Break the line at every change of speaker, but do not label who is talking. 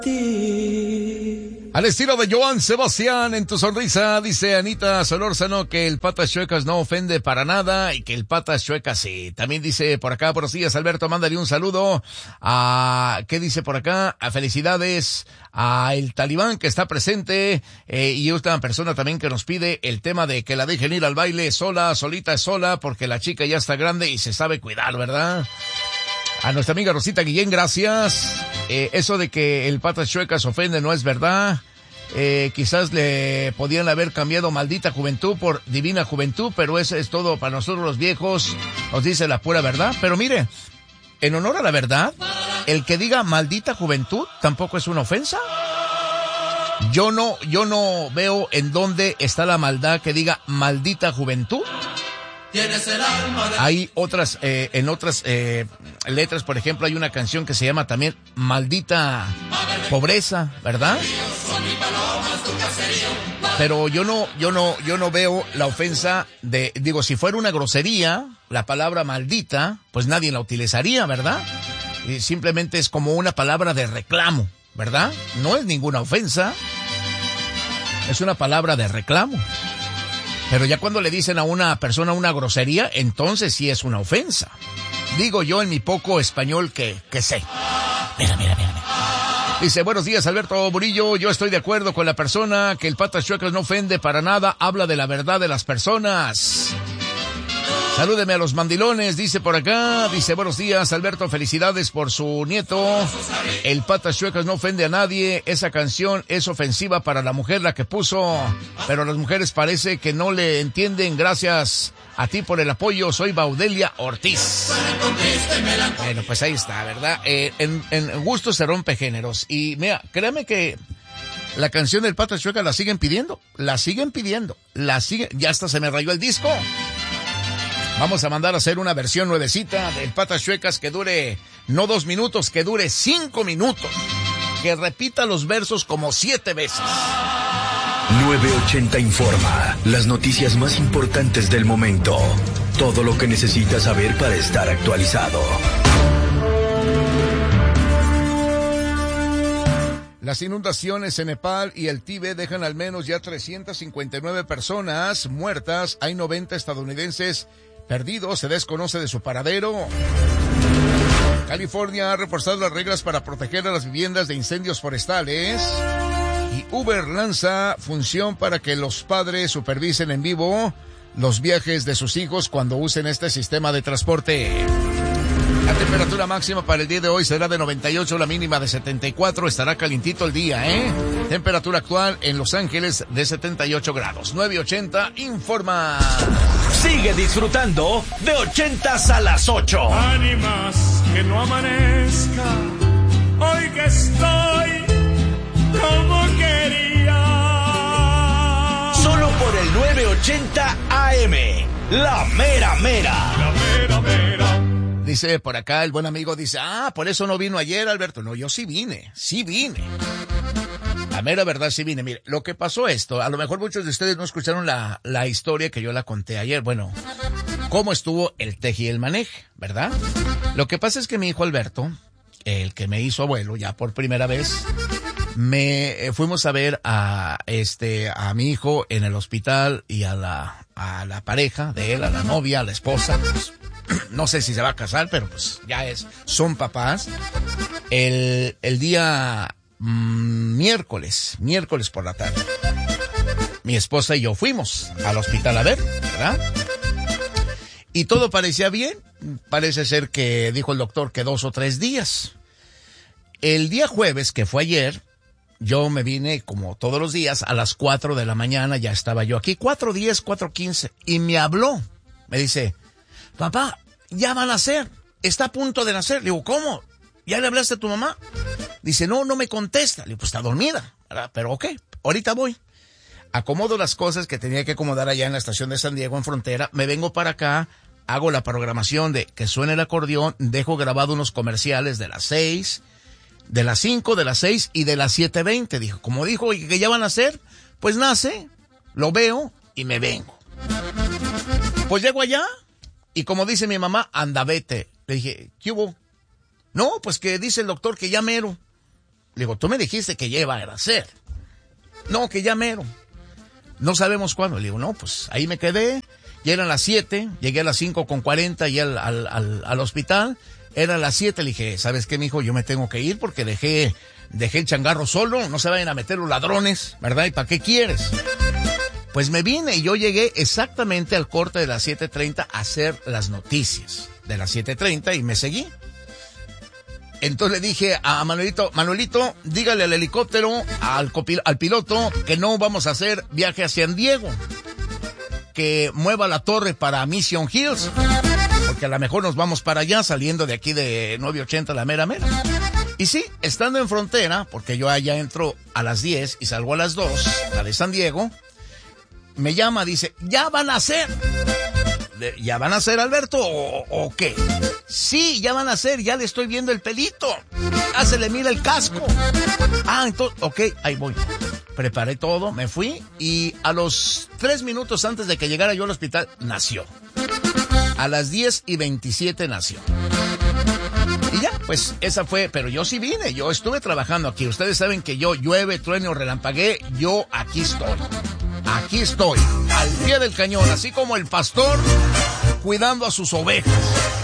Al estilo de Joan Sebastián, en tu sonrisa, dice Anita Solórzano que el Patas Chuecas no ofende para nada y que el Patas Chuecas sí. También dice por acá, buenos días Alberto, mándale un saludo a, ¿qué dice por acá? A felicidades a el Talibán que está presente, y otra persona también que nos pide el tema de que la dejen ir al baile sola, solita es sola, porque la chica ya está grande y se sabe cuidar, ¿verdad? A nuestra amiga Rosita Guillén, gracias. Eso de que el Patas Chuecas ofende no es verdad. Quizás le podían haber cambiado maldita juventud por divina juventud, pero eso es todo para nosotros los viejos, nos dice la pura verdad. Pero mire, en honor a la verdad, el que diga maldita juventud tampoco es una ofensa. Yo no veo en dónde está la maldad que diga maldita juventud. Hay otras, en otras letras, por ejemplo, hay una canción que se llama también Maldita Pobreza, ¿verdad? Pero yo no veo la ofensa de, digo, si fuera una grosería, la palabra maldita, pues nadie la utilizaría, ¿verdad? Y simplemente es como una palabra de reclamo, ¿verdad? No es ninguna ofensa, es una palabra de reclamo. Pero ya cuando le dicen a una persona una grosería, entonces sí es una ofensa. Digo yo en mi poco español que sé. Mira. Dice, buenos días Alberto Murillo, yo estoy de acuerdo con la persona que el Patas Chuecas no ofende para nada, habla de la verdad de las personas. Salúdeme a los mandilones, dice por acá, dice, buenos días Alberto, felicidades por su nieto. El Patas Chuecas no ofende a nadie, esa canción es ofensiva para la mujer la que puso, pero las mujeres parece que no le entienden. Gracias a ti por el apoyo, soy Baudelia Ortiz. Bueno, pues ahí está, ¿verdad? En gusto se rompe géneros. Y mira, créame que la canción del Patas Chuecas la siguen pidiendo, ya hasta se me rayó el disco. Vamos a mandar a hacer una versión nuevecita del Patas Chuecas que dure, no 2 minutos, que dure 5 minutos. Que repita los versos como 7 veces.
980 Informa, las noticias más importantes del momento. Todo lo que necesitas saber para estar actualizado.
Las inundaciones en Nepal y el Tíbet dejan al menos ya 359 personas muertas. Hay 90 estadounidenses perdidos, se desconoce de su paradero. California ha reforzado las reglas para proteger a las viviendas de incendios forestales. Y Uber lanza función para que los padres supervisen en vivo los viajes de sus hijos cuando usen este sistema de transporte. La temperatura máxima para el día de hoy será de 98, la mínima de 74, estará calientito el día, Temperatura actual en Los Ángeles de 78 grados. 980 informa.
Sigue disfrutando de 80s a las 8.
Ánimas que no amanezca, hoy que estoy como quería.
Solo por el 980 AM, la mera mera.
La mera mera.
Dice por acá el buen amigo, dice, por eso no vino ayer, Alberto. No, yo sí vine. La mera verdad sí vine. Mire, lo que pasó esto, a lo mejor muchos de ustedes no escucharon la historia que yo la conté ayer. Bueno, cómo estuvo el teje y el maneje, ¿verdad? Lo que pasa es que mi hijo Alberto, el que me hizo abuelo ya por primera vez, fuimos a ver a mi hijo en el hospital y a la pareja de él, a la novia, a la esposa, pues, no sé si se va a casar, pero pues ya son papás. El día miércoles por la tarde, mi esposa y yo fuimos al hospital a ver, ¿verdad? Y todo parecía bien. Parece ser que dijo el doctor que 2 o 3 días. El día jueves, que fue ayer, yo me vine como todos los días a las 4 de la mañana, ya estaba yo aquí, 4:10, 4:15, y me habló, me dice, papá, ya va a nacer, está a punto de nacer. Le digo, ¿cómo? ¿Ya le hablaste a tu mamá? Dice, no me contesta. Le digo, pues está dormida, ¿verdad? Pero ok, ahorita voy. Acomodo las cosas que tenía que acomodar allá en la estación de San Diego, en Frontera, me vengo para acá, hago la programación de que suene el acordeón, dejo grabado unos comerciales de las 6, de las 5, de las 6 y de las 7:20. Dijo, como dijo que ya van a nacer, pues nace, lo veo y me vengo. Pues llego allá y como dice mi mamá, anda, vete. Le dije, ¿qué hubo? No, pues que dice el doctor que ya mero. Le digo, tú me dijiste que ya iba a nacer. No, que ya mero. No sabemos cuándo. Le digo, no, pues ahí me quedé. Ya eran las 7, llegué a las 5:40 y al hospital. Eran las 7, le dije, ¿sabes qué, mijo? Yo me tengo que ir porque dejé el changarro solo, no se vayan a meter los ladrones, ¿verdad? ¿Y para qué quieres? Pues me vine y yo llegué exactamente al corte de las 7:30 a hacer las noticias de las 7:30 y me seguí. Entonces le dije a Manuelito, dígale al helicóptero, al piloto, que no vamos a hacer viaje a San Diego, que mueva la torre para Mission Hills, porque a lo mejor nos vamos para allá saliendo de aquí de 980 la mera. Y sí, estando en frontera, porque yo allá entro a las 10 y salgo a las 2, la de San Diego, me llama, dice, ¿ya van a hacer? ¿Ya van a hacer, Alberto, o qué? Sí, ya van a hacer, ya le estoy viendo el pelito. Ah, se le mira el casco. Ah, entonces, ok, ahí voy. Preparé todo, me fui y a los 3 minutos antes de que llegara yo al hospital, nació. A las 10:27 nació. Y ya, pues esa fue, pero yo sí vine, yo estuve trabajando aquí. Ustedes saben que yo llueve, truene o relampaguee, yo aquí estoy. Aquí estoy, al pie del cañón, así como el pastor cuidando a sus ovejas.